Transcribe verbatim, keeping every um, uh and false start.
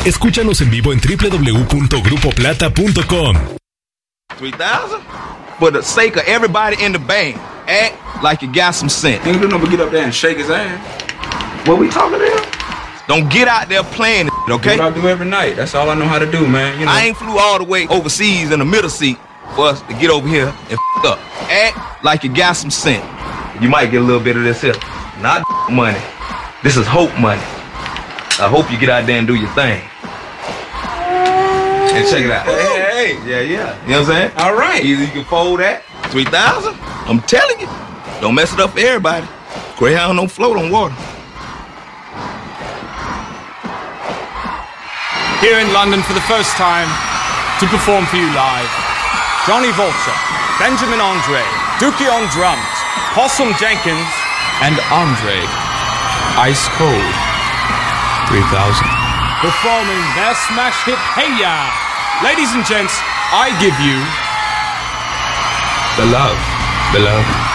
Escúchanos en vivo en doble u doble u doble u punto grupo plata punto com. three thousand? For the sake of everybody in the band, act like you got some sense. Ain't do no but get up there and shake his ass. What we talking about? Don't get out there playing, okay? That's what I do every night. That's all I know how to do, man. You know. I ain't flew all the way overseas in the middle seat for us to get over here and f*** up. Act like you got some sense. You might get a little bit of this here. Not money. This is hope money. I hope you get out there and do your thing. And check it out. Hey, hey, hey. Yeah, yeah. You know what I'm saying? All right. Either you can fold that, three thousand. I'm telling you. Don't mess it up for everybody. Greyhound don't float on water. Here in London for the first time to perform for you live, Johnny Vulture, Benjamin Andre, Dookie on drums, Possum Jenkins, and Andre Ice Cold three thousand. Performing their smash hit Hey Ya. Ladies and gents, I give you The love, the love.